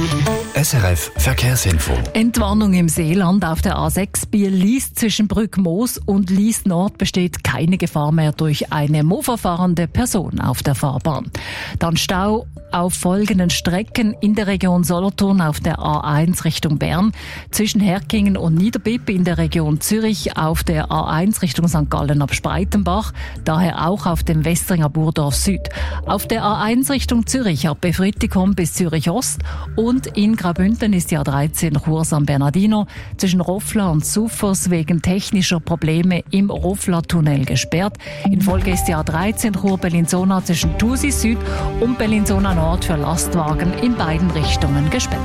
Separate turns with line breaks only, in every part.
SRF Verkehrsinfo.
Entwarnung im Seeland auf der A6 Biel-Lies zwischen Brückmoos und Lies Nord besteht keine Gefahr mehr durch eine Mofa fahrende Person auf der Fahrbahn. Dann Stau auf folgenden Strecken in der Region Solothurn auf der A1 Richtung Bern, zwischen Herkingen und Niederbipp in der Region Zürich auf der A1 Richtung St. Gallen ab Spreitenbach, daher auch auf dem Westringer Burdorf Süd. Auf der A1 Richtung Zürich ab Befritikum bis Zürich Ost und in Graubünden ist die A13 Chur San Bernardino zwischen Rofla und Sufers wegen technischer Probleme im Rofla-Tunnel gesperrt. In Folge ist die A13 Chur Bellinzona zwischen Thusis Süd und Bellinzona Nord für Lastwagen in beiden Richtungen gesperrt.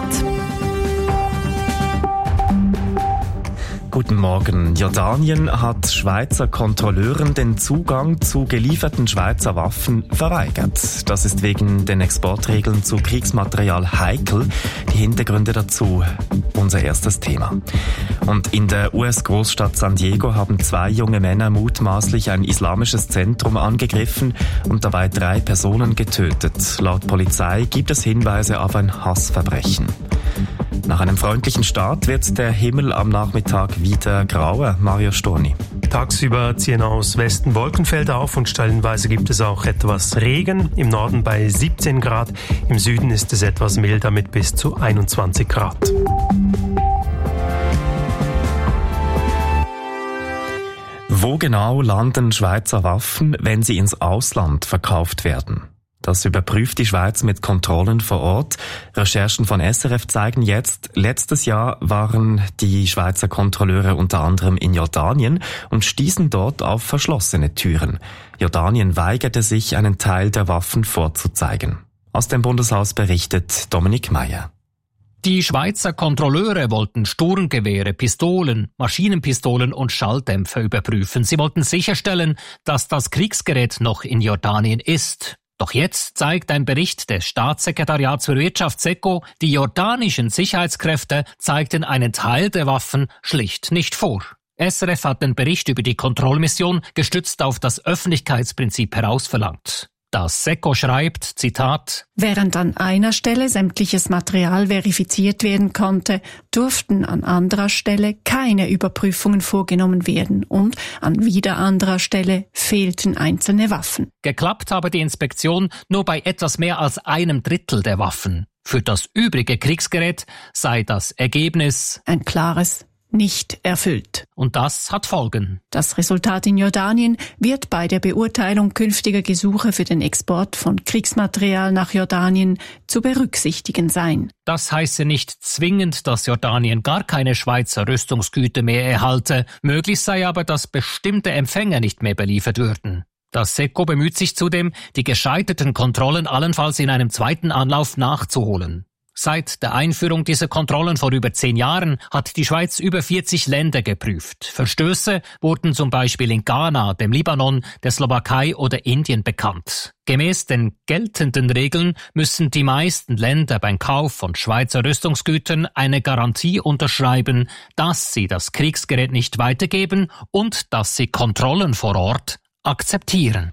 Guten Morgen. Jordanien hat Schweizer Kontrolleuren den Zugang zu gelieferten Schweizer Waffen verweigert. Das ist wegen den Exportregeln zu Kriegsmaterial heikel. Die Hintergründe dazu unser erstes Thema. Und in der US-Großstadt San Diego haben 2 junge Männer mutmaßlich ein islamisches Zentrum angegriffen und dabei 3 Personen getötet. Laut Polizei gibt es Hinweise auf ein Hassverbrechen. Nach einem freundlichen Start wird der Himmel am Nachmittag wieder grauer. Mario Storni.
Tagsüber ziehen aus Westen Wolkenfelder auf und stellenweise gibt es auch etwas Regen. Im Norden bei 17 Grad, im Süden ist es etwas milder mit bis zu 21 Grad.
Wo genau landen Schweizer Waffen, wenn sie ins Ausland verkauft werden? Das überprüft die Schweiz mit Kontrollen vor Ort. Recherchen von SRF zeigen jetzt, letztes Jahr waren die Schweizer Kontrolleure unter anderem in Jordanien und stießen dort auf verschlossene Türen. Jordanien weigerte sich, einen Teil der Waffen vorzuzeigen. Aus dem Bundeshaus berichtet Dominik Meyer.
Die Schweizer Kontrolleure wollten Sturmgewehre, Pistolen, Maschinenpistolen und Schalldämpfer überprüfen. Sie wollten sicherstellen, dass das Kriegsgerät noch in Jordanien ist. Doch jetzt zeigt ein Bericht des Staatssekretariats für Wirtschaft SECO, die jordanischen Sicherheitskräfte zeigten einen Teil der Waffen schlicht nicht vor. SRF hat den Bericht über die Kontrollmission gestützt auf das Öffentlichkeitsprinzip herausverlangt. Das SECO schreibt, Zitat:
Während an einer Stelle sämtliches Material verifiziert werden konnte, durften an anderer Stelle keine Überprüfungen vorgenommen werden und an wieder anderer Stelle fehlten einzelne Waffen.
Geklappt habe die Inspektion nur bei etwas mehr als 1/3 der Waffen. Für das übrige Kriegsgerät sei das Ergebnis
ein klares nicht erfüllt.
Und das hat Folgen.
Das Resultat in Jordanien wird bei der Beurteilung künftiger Gesuche für den Export von Kriegsmaterial nach Jordanien zu berücksichtigen sein.
Das heiße nicht zwingend, dass Jordanien gar keine Schweizer Rüstungsgüter mehr erhalte. Möglich sei aber, dass bestimmte Empfänger nicht mehr beliefert würden. Das SECO bemüht sich zudem, die gescheiterten Kontrollen allenfalls in einem zweiten Anlauf nachzuholen. Seit der Einführung dieser Kontrollen vor über 10 Jahren hat die Schweiz über 40 Länder geprüft. Verstöße wurden zum Beispiel in Ghana, dem Libanon, der Slowakei oder Indien bekannt. Gemäß den geltenden Regeln müssen die meisten Länder beim Kauf von Schweizer Rüstungsgütern eine Garantie unterschreiben, dass sie das Kriegsgerät nicht weitergeben und dass sie Kontrollen vor Ort akzeptieren.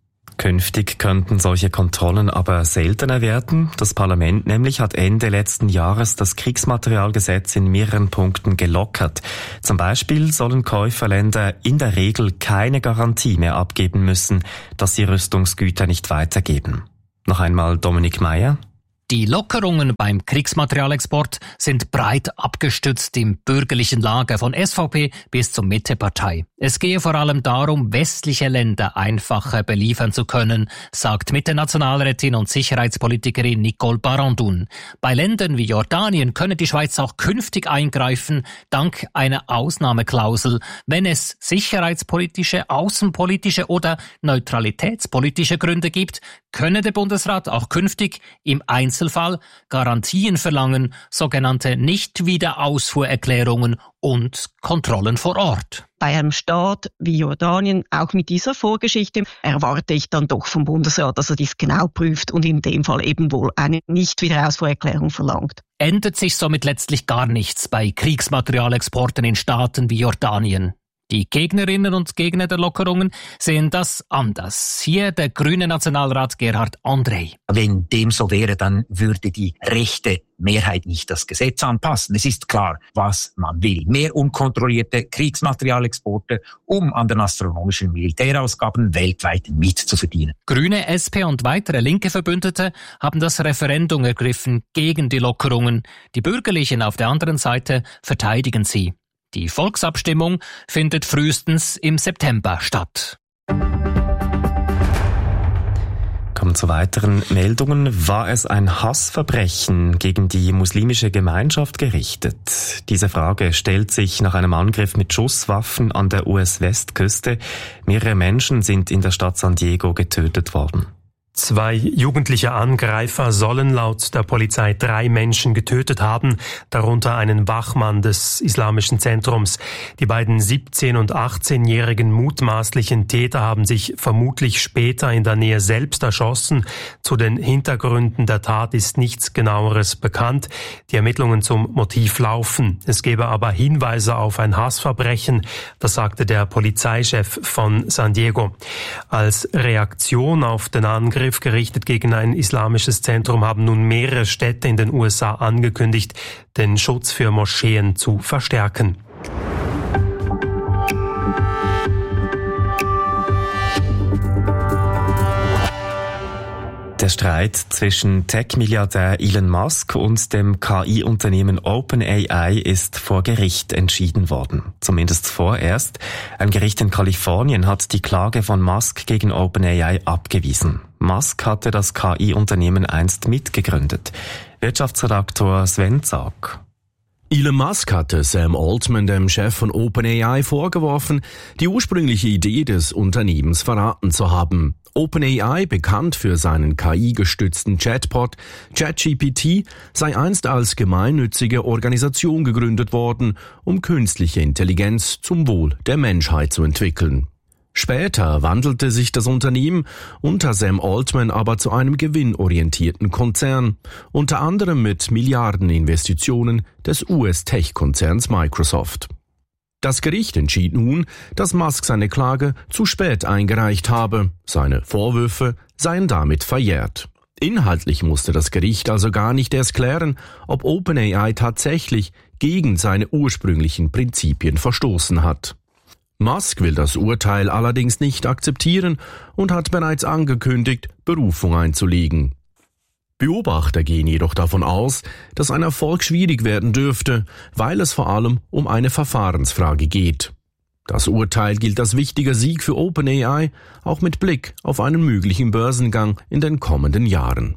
Künftig könnten solche Kontrollen aber seltener werden. Das Parlament nämlich hat Ende letzten Jahres das Kriegsmaterialgesetz in mehreren Punkten gelockert. Zum Beispiel sollen Käuferländer in der Regel keine Garantie mehr abgeben müssen, dass sie Rüstungsgüter nicht weitergeben. Noch einmal Dominik Meyer.
Die Lockerungen beim Kriegsmaterialexport sind breit abgestützt im bürgerlichen Lager von SVP bis zur Mittepartei. Es gehe vor allem darum, westliche Länder einfacher beliefern zu können, sagt Mitte-Nationalrätin und Sicherheitspolitikerin Nicole Barandun. Bei Ländern wie Jordanien könne die Schweiz auch künftig eingreifen, dank einer Ausnahmeklausel, wenn es sicherheitspolitische, außenpolitische oder neutralitätspolitische Gründe gibt, könne der Bundesrat auch künftig im Einzelfall Garantien verlangen, sogenannte Nicht-Wiederausfuhrerklärungen und Kontrollen vor Ort.
Bei einem Staat wie Jordanien, auch mit dieser Vorgeschichte, erwarte ich dann doch vom Bundesrat, dass er dies genau prüft und in dem Fall eben wohl eine Nicht-Wiederausfuhrerklärung verlangt.
Ändert sich somit letztlich gar nichts bei Kriegsmaterialexporten in Staaten wie Jordanien. Die Gegnerinnen und Gegner der Lockerungen sehen das anders. Hier der grüne Nationalrat Gerhard André.
Wenn dem so wäre, dann würde die rechte Mehrheit nicht das Gesetz anpassen. Es ist klar, was man will. Mehr unkontrollierte Kriegsmaterialexporte, um an den astronomischen Militärausgaben weltweit mitzuverdienen.
Grüne, SP und weitere linke Verbündete haben das Referendum ergriffen gegen die Lockerungen. Die Bürgerlichen auf der anderen Seite verteidigen sie. Die Volksabstimmung findet frühestens im September statt.
Kommen zu weiteren Meldungen. War es ein Hassverbrechen gegen die muslimische Gemeinschaft gerichtet? Diese Frage stellt sich nach einem Angriff mit Schusswaffen an der US-Westküste. Mehrere Menschen sind in der Stadt San Diego getötet worden.
2 jugendliche Angreifer sollen laut der Polizei 3 Menschen getötet haben, darunter einen Wachmann des Islamischen Zentrums. Die beiden 17- und 18-jährigen mutmaßlichen Täter haben sich vermutlich später in der Nähe selbst erschossen. Zu den Hintergründen der Tat ist nichts Genaueres bekannt. Die Ermittlungen zum Motiv laufen. Es gebe aber Hinweise auf ein Hassverbrechen, das sagte der Polizeichef von San Diego. Als Reaktion auf den Angriff gerichtet gegen ein islamisches Zentrum haben nun mehrere Städte in den USA angekündigt, den Schutz für Moscheen zu verstärken.
Der Streit zwischen Tech-Milliardär Elon Musk und dem KI-Unternehmen OpenAI ist vor Gericht entschieden worden. Zumindest vorerst. Ein Gericht in Kalifornien hat die Klage von Musk gegen OpenAI abgewiesen. Musk hatte das KI-Unternehmen einst mitgegründet. Wirtschaftsredaktor Sven Zag.
Elon Musk hatte Sam Altman, dem Chef von OpenAI, vorgeworfen, die ursprüngliche Idee des Unternehmens verraten zu haben. OpenAI, bekannt für seinen KI-gestützten Chatbot ChatGPT, sei einst als gemeinnützige Organisation gegründet worden, um künstliche Intelligenz zum Wohl der Menschheit zu entwickeln. Später wandelte sich das Unternehmen unter Sam Altman aber zu einem gewinnorientierten Konzern, unter anderem mit Milliardeninvestitionen des US-Tech-Konzerns Microsoft. Das Gericht entschied nun, dass Musk seine Klage zu spät eingereicht habe. Seine Vorwürfe seien damit verjährt. Inhaltlich musste das Gericht also gar nicht erst klären, ob OpenAI tatsächlich gegen seine ursprünglichen Prinzipien verstoßen hat. Musk will das Urteil allerdings nicht akzeptieren und hat bereits angekündigt, Berufung einzulegen. Beobachter gehen jedoch davon aus, dass ein Erfolg schwierig werden dürfte, weil es vor allem um eine Verfahrensfrage geht. Das Urteil gilt als wichtiger Sieg für OpenAI, auch mit Blick auf einen möglichen Börsengang in den kommenden Jahren.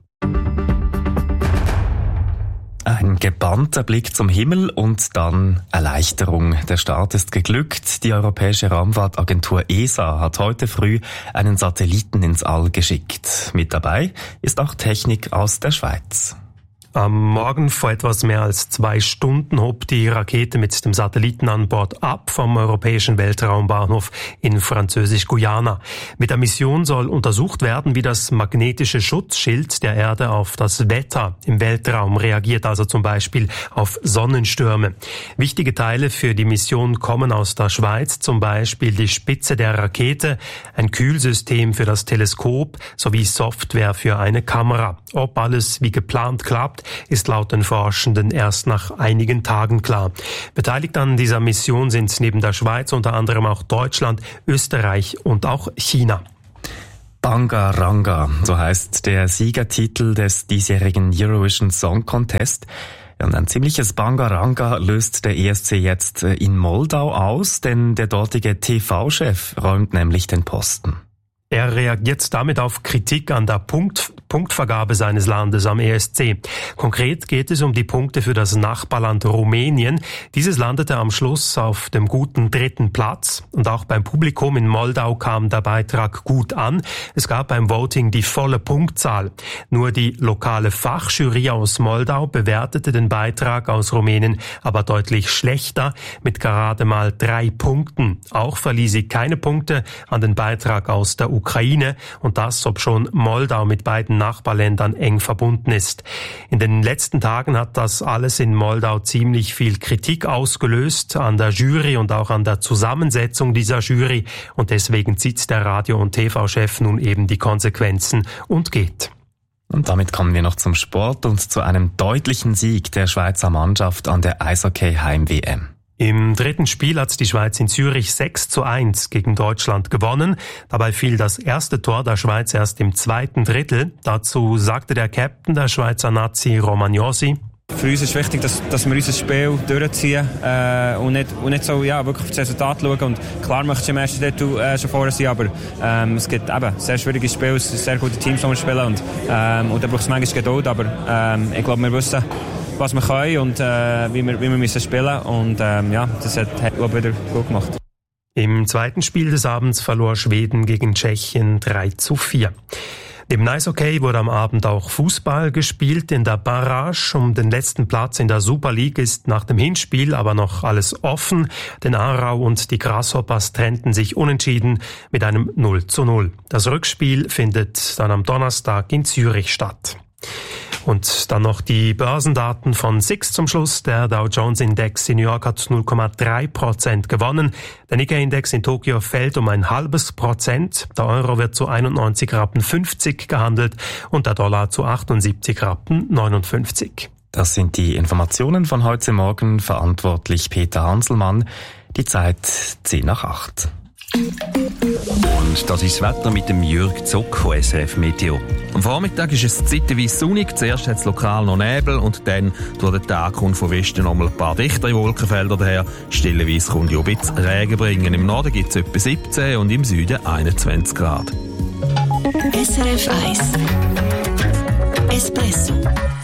Ein gebannter Blick zum Himmel und dann Erleichterung. Der Start ist geglückt. Die Europäische Raumfahrtagentur ESA hat heute früh einen Satelliten ins All geschickt. Mit dabei ist auch Technik aus der Schweiz.
Am Morgen vor etwas mehr als 2 Stunden hob die Rakete mit dem Satelliten an Bord ab vom Europäischen Weltraumbahnhof in Französisch-Guyana. Mit der Mission soll untersucht werden, wie das magnetische Schutzschild der Erde auf das Wetter im Weltraum reagiert, also zum Beispiel auf Sonnenstürme. Wichtige Teile für die Mission kommen aus der Schweiz, zum Beispiel die Spitze der Rakete, ein Kühlsystem für das Teleskop sowie Software für eine Kamera. Ob alles wie geplant klappt, ist laut den Forschenden erst nach einigen Tagen klar. Beteiligt an dieser Mission sind neben der Schweiz unter anderem auch Deutschland, Österreich und auch China.
Bangaranga, so heißt der Siegertitel des diesjährigen Eurovision Song Contest. Und ein ziemliches Bangaranga löst der ESC jetzt in Moldau aus, denn der dortige TV-Chef räumt nämlich den Posten.
Er reagiert damit auf Kritik an der Punktvergabe seines Landes am ESC. Konkret geht es um die Punkte für das Nachbarland Rumänien. Dieses landete am Schluss auf dem guten 3. Platz. Und auch beim Publikum in Moldau kam der Beitrag gut an. Es gab beim Voting die volle Punktzahl. Nur die lokale Fachjury aus Moldau bewertete den Beitrag aus Rumänien aber deutlich schlechter, mit gerade mal 3 Punkten. Auch verlieh sie keine Punkte an den Beitrag aus der Ukraine und das, obschon Moldau mit beiden Nachbarländern eng verbunden ist. In den letzten Tagen hat das alles in Moldau ziemlich viel Kritik ausgelöst an der Jury und auch an der Zusammensetzung dieser Jury und deswegen zieht der Radio- und TV-Chef nun eben die Konsequenzen und geht.
Und damit kommen wir noch zum Sport und zu einem deutlichen Sieg der Schweizer Mannschaft an der Eishockey-Heim-WM.
Im dritten Spiel hat die Schweiz in Zürich 6:1 gegen Deutschland gewonnen. Dabei fiel das erste Tor der Schweiz erst im zweiten Drittel. Dazu sagte der Captain der Schweizer Nazi Romagnosi:
Für uns ist wichtig, dass wir unser Spiel durchziehen und nicht so wirklich auf das Resultat schauen. Und klar möchte ich im ersten Drittel schon vorne sein, aber es gibt eben sehr schwierige Spiele, es sind sehr gute Teams, die wir spielen und da braucht es manchmal Geduld, aber ich glaube, wir wissen, was wir können und wie wir müssen spielen und das hat glaube ich, wieder gut gemacht.
Im zweiten Spiel des Abends verlor Schweden gegen Tschechien 3:4. Neben Eishockey wurde am Abend auch Fußball gespielt. In der Barrage um den letzten Platz in der Super League ist nach dem Hinspiel aber noch alles offen. Denn Aarau und die Grasshoppers trennten sich unentschieden mit einem 0:0. Das Rückspiel findet dann am Donnerstag in Zürich statt. Und dann noch die Börsendaten von SIX zum Schluss. Der Dow Jones Index in New York hat 0,3% gewonnen. Der Nikkei-Index in Tokio fällt um 0,5%. Der Euro wird zu 91,50 Rappen gehandelt und der Dollar zu 78,59 Rappen.
Das sind die Informationen von heute Morgen. Verantwortlich Peter Hanselmann. Die Zeit 7:50.
Und das ist das Wetter mit dem Jürg Zock von SRF Meteo. Am Vormittag ist es zeitweise sonnig. Zuerst hat es lokal noch Nebel und dann durch den Tag kommt von Westen noch mal ein paar dichtere Wolkenfelder daher. Stellenweise kommt ja ein bisschen Regen bringen. Im Norden gibt es etwa 17 und im Süden 21 Grad.
SRF 1 Espresso.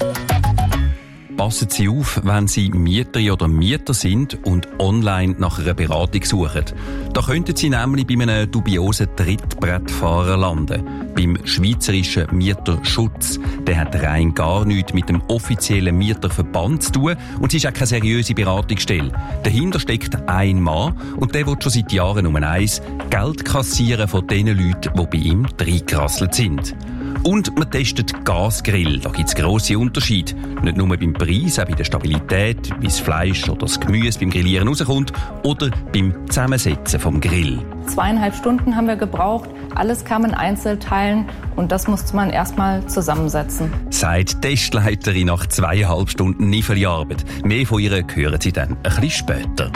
Passen Sie auf, wenn Sie Mieterin oder Mieter sind und online nach einer Beratung suchen. Da könnten Sie nämlich bei einem dubiosen Trittbrettfahrer landen. Beim Schweizerischen Mieterschutz. Der hat rein gar nichts mit dem offiziellen Mieterverband zu tun und es ist auch keine seriöse Beratungsstelle. Dahinter steckt ein Mann und der will schon seit Jahren Nummer 1 Geld kassieren von den Leuten, die bei ihm reingerasselt sind. Und man testet Gasgrill. Da gibt es grosse Unterschiede. Nicht nur beim Preis, auch bei der Stabilität, wie das Fleisch oder das Gemüse beim Grillieren rauskommt oder beim Zusammensetzen vom Grill.
2,5 Stunden haben wir gebraucht. Alles kam in Einzelteilen und das musste man erstmal zusammensetzen.
Sagt die Testleiterin nach 2,5 Stunden Arbeit. Mehr von ihr hören Sie dann ein bisschen später.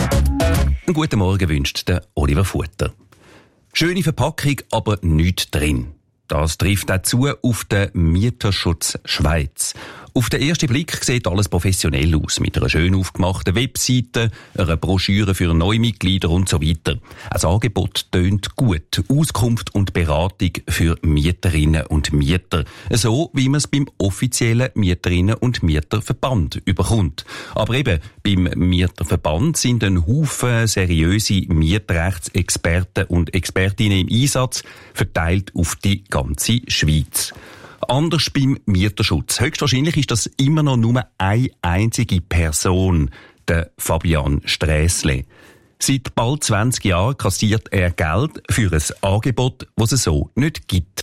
Einen guten Morgen wünscht der Oliver Futter. Schöne Verpackung, aber nichts drin. Das trifft auch zu auf den Mieterschutz Schweiz. Auf den ersten Blick sieht alles professionell aus, mit einer schön aufgemachten Webseite, einer Broschüre für Neumitglieder und so weiter. Das Angebot tönt gut. Auskunft und Beratung für Mieterinnen und Mieter. So, wie man es beim offiziellen Mieterinnen- und Mieterverband überkommt. Aber eben, beim Mieterverband sind ein Haufen seriöse Mietrechtsexperten und Expertinnen im Einsatz, verteilt auf die ganze Schweiz. Anders beim Mieterschutz. Höchstwahrscheinlich ist das immer noch nur eine einzige Person, der Fabian Strässle. Seit bald 20 Jahren kassiert er Geld für ein Angebot, das es so nicht gibt.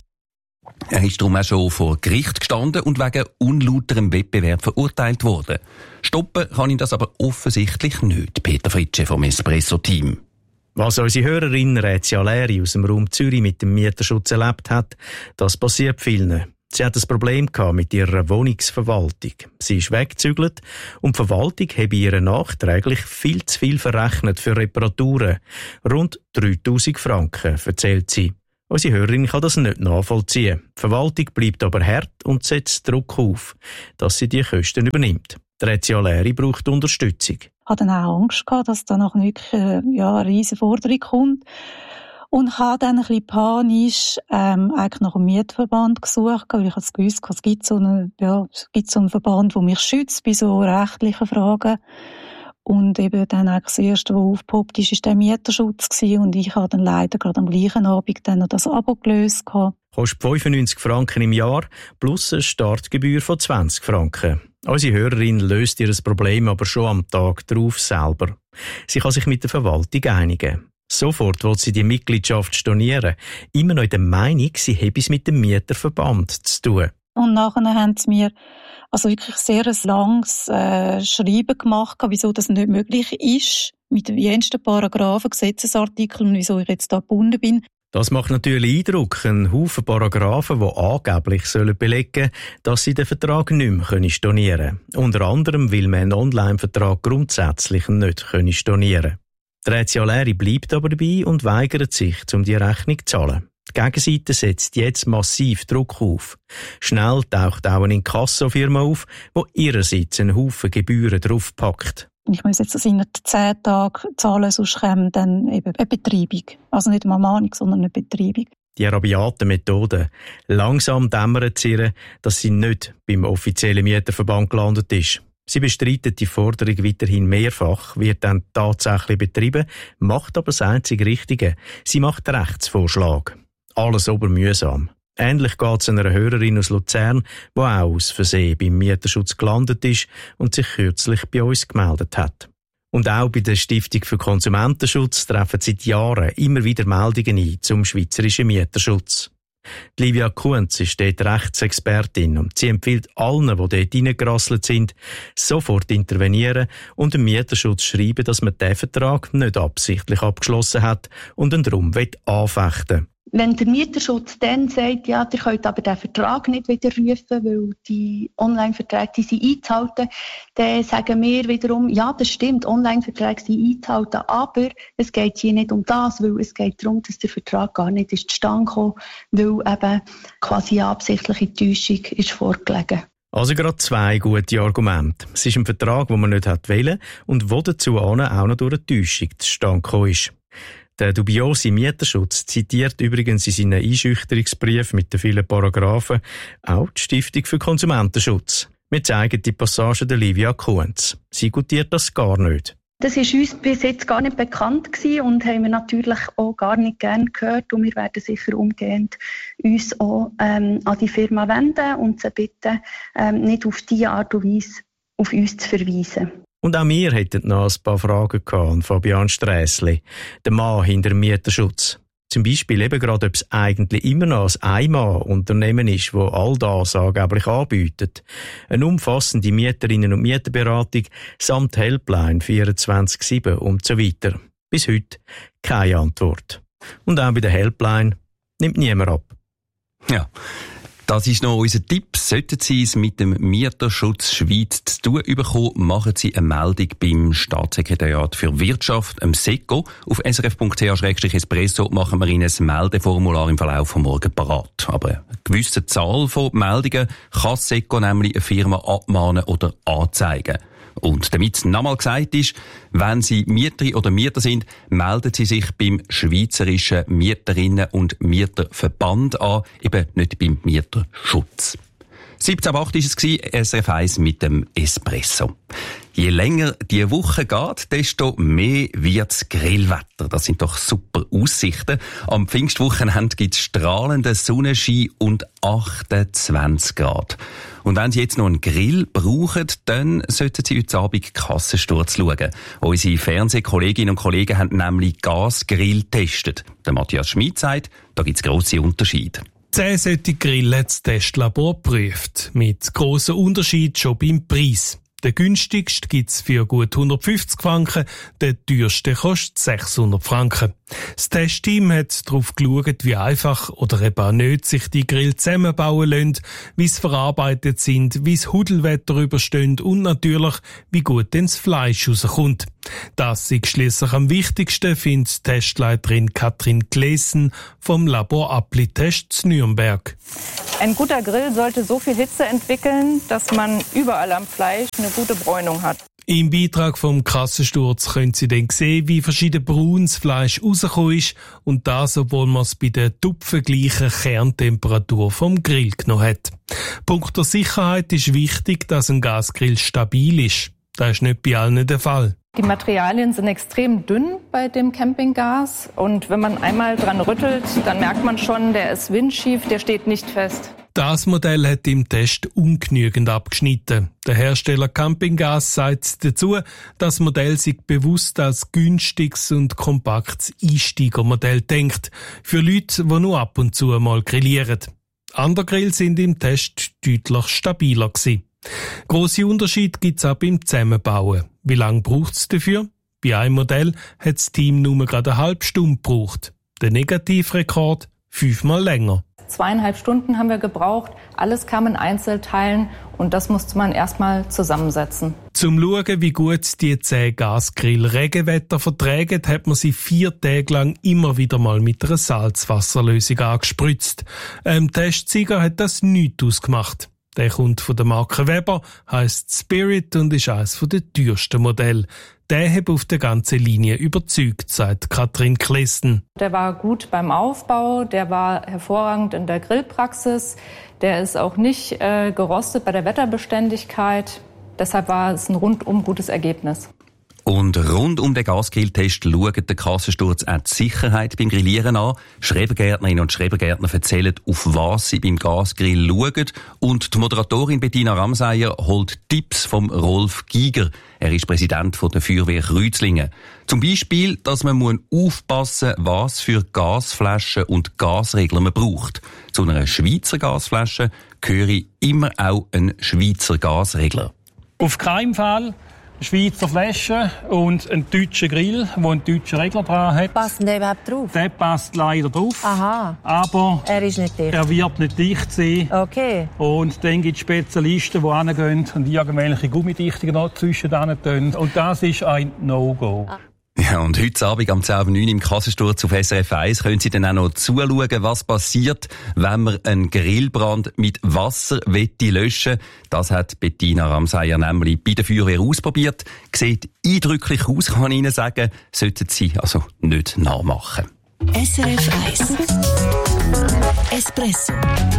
Er ist darum auch schon vor Gericht gestanden und wegen unlauterem Wettbewerb verurteilt worden. Stoppen kann ihn das aber offensichtlich nicht, Peter Fritsche vom Espresso-Team.
Was unsere Hörerin Rätia Leri aus dem Raum Zürich mit dem Mieterschutz erlebt hat, das passiert vielen. Sie hat ein Problem mit ihrer Wohnungsverwaltung. Sie ist weggezügelt und die Verwaltung habe ihr nachträglich viel zu viel verrechnet für Reparaturen. Rund 3'000 Franken, erzählt sie. Unsere Hörerin kann das nicht nachvollziehen. Die Verwaltung bleibt aber hart und setzt Druck auf, dass sie die Kosten übernimmt. Die Rätia Leri braucht Unterstützung.
Ich hatte dann auch Angst gehabt, dass da noch wirklich eine riesige Forderung kommt. Und habe dann ein bisschen panisch eigentlich nach einem Mietverband gesucht, weil ich gewusst habe, es gibt so einen Verband, der mich schützt bei so rechtlichen Fragen. Und eben dann eigentlich das Erste, was aufgepoppt ist, war der Mieterschutz gewesen. Und ich habe dann leider gerade am gleichen Abend dann noch das Abo gelöst gehabt.
Kostet 95 Franken im Jahr plus eine Startgebühr von 20 Franken. Unsere Hörerin löst ihr Problem aber schon am Tag darauf selber. Sie kann sich mit der Verwaltung einigen. Sofort will sie die Mitgliedschaft stornieren. Immer noch in der Meinung, sie habe es mit dem Mieterverband zu tun.
Und nachher haben sie mir wirklich sehr ein langes Schreiben gemacht, wieso das nicht möglich ist, mit den jensten Paragraphen, Gesetzesartikeln, und wieso ich jetzt da gebunden bin.
Das macht natürlich Eindruck, ein Haufen Paragraphen, die angeblich belegen sollen, dass sie den Vertrag nicht mehr stornieren können. Unter anderem, weil man einen Online-Vertrag grundsätzlich nicht stornieren können. Die Rätsia Leri bleibt aber dabei und weigert sich, um die Rechnung zu zahlen. Die Gegenseite setzt jetzt massiv Druck auf. Schnell taucht auch eine Inkassofirma auf, die ihrerseits einen Haufen Gebühren draufpackt.
Ich muss jetzt innerhalb 10 Tagen zahlen, sonst kommt dann eben eine Betreibung. Also nicht eine Mahnung, sondern eine Betreibung.
Die rabiate Methode. Langsam dämmert es ihr, dass sie nicht beim offiziellen Mieterverband gelandet ist. Sie bestreitet die Forderung weiterhin mehrfach, wird dann tatsächlich betrieben, macht aber das einzige Richtige. Sie macht Rechtsvorschlag. Alles obermühsam. Ähnlich geht es einer Hörerin aus Luzern, die auch aus Versehen beim Mieterschutz gelandet ist und sich kürzlich bei uns gemeldet hat. Und auch bei der Stiftung für Konsumentenschutz treffen seit Jahren immer wieder Meldungen ein zum schweizerischen Mieterschutz. Die Livia Kuntz ist dort Rechtsexpertin und sie empfiehlt allen, die dort reingerasselt sind, sofort intervenieren und dem Mieterschutz schreiben, dass man diesen Vertrag nicht absichtlich abgeschlossen hat und ihn darum anfechten will.
Wenn der Mieterschutz dann sagt, ja, ihr könnt aber den Vertrag nicht widerrufen, weil die Online-Verträge sind einzuhalten, dann sagen wir wiederum, ja, das stimmt, Online-Verträge sind einzuhalten, aber es geht hier nicht um das, weil es geht darum, dass der Vertrag gar nicht zustande gekommen ist, weil eben quasi eine absichtliche Täuschung ist vorgelegen.
Also gerade 2 gute Argumente. Es ist ein Vertrag, den man nicht wollte und wo dazu auch noch durch eine Täuschung zustande gekommen ist. Der dubiose Mieterschutz zitiert übrigens in seinen Einschüchterungsbrief mit den vielen Paragraphen auch die Stiftung für Konsumentenschutz. Wir zeigen die Passage der Livia Kuntz. Sie gutiert das gar nicht.
Das ist uns bis jetzt gar nicht bekannt gewesen und haben wir natürlich auch gar nicht gern gehört. Und wir werden sicher umgehend uns auch an die Firma wenden und sie bitten, nicht auf diese Art und Weise auf uns zu verweisen.
Und auch wir hätten noch ein paar Fragen an Fabian Strässli, der Mann hinter dem Mieterschutz. Zum Beispiel eben gerade, ob es eigentlich immer noch ein Einmann-Unternehmen ist, das all das angeblich anbietet. Eine umfassende Mieterinnen- und Mieterberatung samt Helpline 24/7 und so weiter. Bis heute keine Antwort. Und auch bei der Helpline nimmt niemand ab.
Ja. Das ist noch unser Tipp. Sollten Sie es mit dem Mieterschutz Schweiz zu tun bekommen, machen Sie eine Meldung beim Staatssekretariat für Wirtschaft, dem SECO. Auf srf.ch/espresso machen wir Ihnen ein Meldeformular im Verlauf von morgen parat. Aber eine gewisse Zahl von Meldungen kann das SECO nämlich eine Firma abmahnen oder anzeigen. Und damit es nochmal gesagt ist, wenn Sie Mieterin oder Mieter sind, melden Sie sich beim Schweizerischen Mieterinnen- und Mieterverband an, eben nicht beim Mieterschutz. 17.08 war es, SRF 1 mit dem Espresso. Je länger die Woche geht, desto mehr wird's Grillwetter. Das sind doch super Aussichten. Am Pfingstwochenende gibt's strahlenden Sonnenschein und 28 Grad. Und wenn Sie jetzt noch einen Grill brauchen, dann sollten Sie heute Abend Kassensturz schauen. Unsere Fernsehkolleginnen und Kollegen haben nämlich Gasgrill getestet. Der Matthias Schmid sagt, da gibt's grosse Unterschiede.
10 solche Grillen hat das Testlabor geprüft. Mit grossen Unterschied schon beim Preis. Der günstigste gibt's für gut 150 Franken, der teuerste kostet 600 Franken. Das Testteam hat darauf geschaut, wie einfach oder eben auch nicht sich die Grill zusammenbauen lassen, wie sie verarbeitet sind, wie das Hudelwetter übersteht und natürlich, wie gut denn das Fleisch rauskommt. Das ist schliesslich am wichtigsten, findet Testleiterin Katrin Gleessen vom Labor Appli-Test zu Nürnberg.
Ein guter Grill sollte so viel Hitze entwickeln, dass man überall am Fleisch eine gute Bräunung hat.
Im Beitrag vom Kassensturz können Sie dann sehen, wie verschieden braun das Fleisch rausgekommen ist und das, obwohl man es bei der tupfengleichen Kerntemperatur vom Grill genommen hat. Punkt der Sicherheit ist wichtig, dass ein Gasgrill stabil ist. Das ist nicht bei allen der Fall.
Die Materialien sind extrem dünn bei dem Campinggas und wenn man einmal dran rüttelt, dann merkt man schon, der ist windschief, der steht nicht fest.
Das Modell hat im Test ungenügend abgeschnitten. Der Hersteller Campinggas sagt dazu, das Modell sei bewusst als günstiges und kompaktes Einsteigermodell denkt, für Leute, die nur ab und zu mal grillieren. Andere Grills sind im Test deutlich stabiler gewesen. Grosse Unterschiede gibt es auch beim Zusammenbauen. Wie lange braucht es dafür? Bei einem Modell hat das Team nur gerade eine halbe Stunde gebraucht. Der Negativrekord 5-mal länger.
2,5 Stunden haben wir gebraucht. Alles kam in Einzelteilen und das musste man erstmal zusammensetzen.
Zum Schauen, wie gut die 10 Gasgrill Regenwetter vertragen, hat man sie 4 Tage lang immer wieder mal mit einer Salzwasserlösung angespritzt. Testsieger hat das nichts ausgemacht. Der kommt von der Marke Weber, heisst Spirit und ist eines der teuersten Modelle. Der hat auf der ganzen Linie überzeugt, sagt Katrin Klesten.
Der war gut beim Aufbau, der war hervorragend in der Grillpraxis, der ist auch nicht gerostet bei der Wetterbeständigkeit. Deshalb war es ein rundum gutes Ergebnis.
Und rund um den Gasgrilltest schaut der Kassensturz auch die Sicherheit beim Grillieren an. Schrebergärtnerinnen und Schrebergärtner erzählen, auf was sie beim Gasgrill schauen. Und die Moderatorin Bettina Ramseyer holt Tipps vom Rolf Giger. Er ist Präsident der Feuerwehr Kreuzlingen. Zum Beispiel, dass man aufpassen muss, was für Gasflaschen und Gasregler man braucht. Zu einer Schweizer Gasflasche gehöre immer auch ein Schweizer Gasregler.
Auf keinen Fall Schweizer Flasche und ein deutscher Grill, der einen deutschen Regler dran hat.
Passt der überhaupt drauf?
Der passt leider drauf.
Aha.
Aber
er ist nicht dicht.
Er wird nicht dicht sein.
Okay.
Und dann gibt es Spezialisten, die hingehen und irgendwelche Gummidichtungen noch zwischen denen tun. Und das ist ein No-Go.
Ja, und heute Abend am 10.09 Uhr im Kassensturz auf SRF 1 können Sie dann auch noch zuschauen, was passiert, wenn man einen Grillbrand mit Wasser löschen. Das hat Bettina Ramseyer nämlich bei der Feuerwehr ausprobiert. Sieht eindrücklich aus, kann ich Ihnen sagen. Sollten Sie also nicht nachmachen.
SRF 1 Espresso